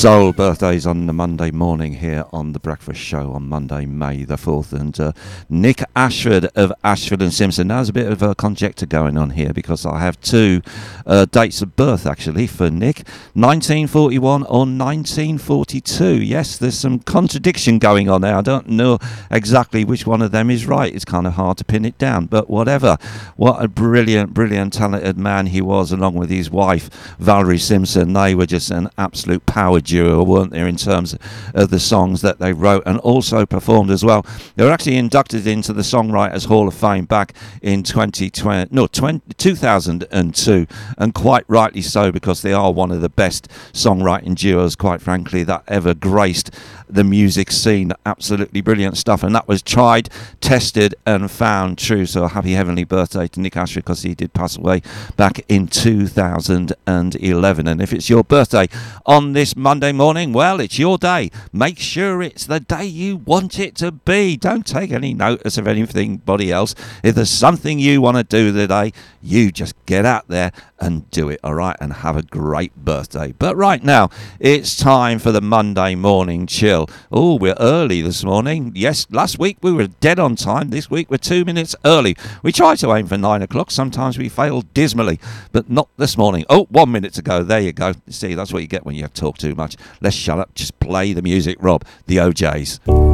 Soul birthdays on the Monday morning here on The Breakfast Show on Monday, May the 4th. And Nick Ashford of Ashford and Simpson. Now there's a bit of a conjecture going on here because I have two dates of birth actually for Nick. 1941 or 1942. Yes, there's some contradiction going on there. I don't know exactly which one of them is right. It's kind of hard to pin it down, but whatever. What a brilliant, talented man he was, along with his wife, Valerie Simpson. They were just an absolute power duo, weren't there, in terms of the songs that they wrote and also performed as well. They were actually inducted into the Songwriters Hall of Fame back in 2002, and quite rightly so, because they are one of the best songwriting duos, quite frankly, that ever graced the music scene. Absolutely brilliant stuff, and that was tried, tested and found true. So a happy heavenly birthday to Nick Ashford, because he did pass away back in 2011. And if it's your birthday on this Monday morning, well, it's your day. Make sure it's the day you want it to be. Don't take any notice of anybody else. If there's something you want to do today, you just get out there and do it, all right, and have a great birthday. But right now, it's time for the Monday morning chill. Oh, we're early this morning. Yes, last week we were dead on time. This week we're 2 minutes early. We try to aim for 9 o'clock. Sometimes we fail dismally, but not this morning. Oh, 1 minute to go. There you go. See, that's what you get when you have talked too much. Let's shut up. Just play the music, Rob. The OJs.